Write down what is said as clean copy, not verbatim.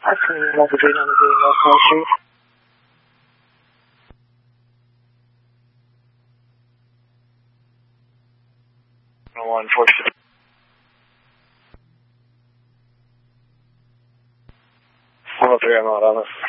Number 3, North High Street. 146. 103, I'm out on this.